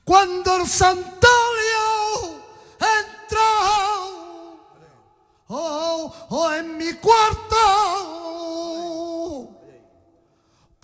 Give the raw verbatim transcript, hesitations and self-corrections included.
cuando el santuario entró, oh, oh, en mi cuarto